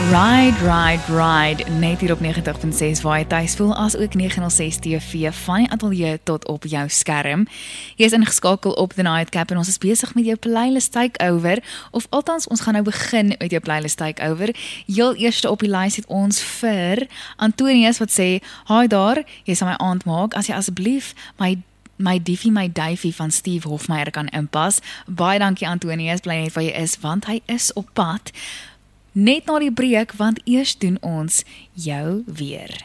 Ride, net hier op 90.6 waar jy thuis voel, as ook 906 TV van die ateljee tot op jou skerm. Jy is ingeskakel op The Nightcap en ons is besig met jou playlist takeover, of althans ons gaan nou begin met jou playlist takeover. Heel eerste op die lys het ons vir Antonius wat sê, "Hi daar, jy sal my aand maak as jy asseblief my Diffie, my Davie van Steve Hofmeyer kan inpas." Baie dankie Antonius, bly net waar jy is, want hy is op pad. Net na die breek, want eers doen ons jou weer.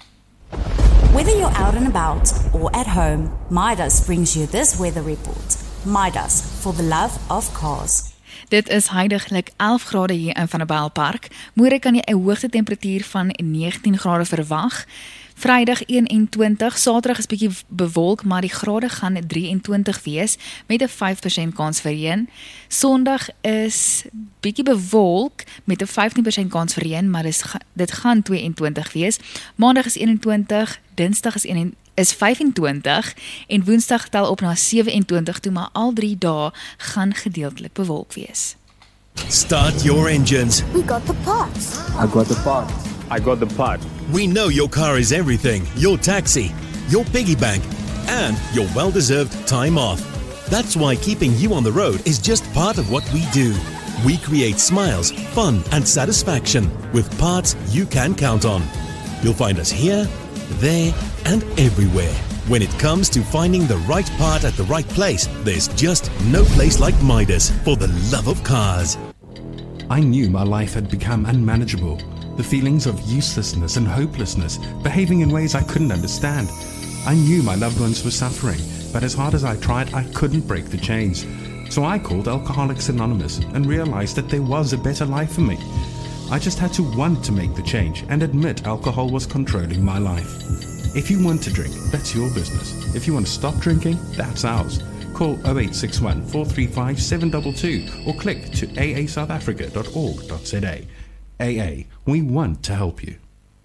Whether you're out and about or at home, Midas brings you this weather report. Midas, for the love of cars. Dit is huidiglik 11 grade hier in Vanderbijl Park. Môre kan jy 'n hoogtetemperatuur van 19 grade verwag. Vrydag 21, Saterdag is bietjie bewolk, maar die grade gaan 23 wees met 'n 5% kans vir reën. Sondag is bietjie bewolk met 'n 15% kans vir reën, maar dit gaan 22 wees. Maandag is 21, Dinsdag is 25 en Woensdag tel op na 27 toe, maar al 3 dae gaan gedeeltelik bewolk wees. Start your engines. We got the parts. I got the part. I got the part. We know your car is everything. Your taxi, your piggy bank, and your well-deserved time off. That's why keeping you on the road is just part of what we do. We create smiles, fun, and satisfaction with parts you can count on. You'll find us here, there, and everywhere. When it comes to finding the right part at the right place, there's just no place like Midas for the love of cars. I knew my life had become unmanageable. The feelings of uselessness and hopelessness, behaving in ways I couldn't understand. I knew my loved ones were suffering, but as hard as I tried, I couldn't break the chains. So I called Alcoholics Anonymous and realized that there was a better life for me. I just had to want to make the change and admit alcohol was controlling my life. If you want to drink, that's your business. If you want to stop drinking, that's ours. Call 0861 435 722 or click to aasouthafrica.org.za. AA, we want to help you.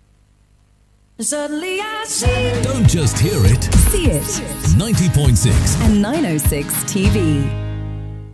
Suddenly I see. Don't just hear it. See it. 90.6 and 906 TV.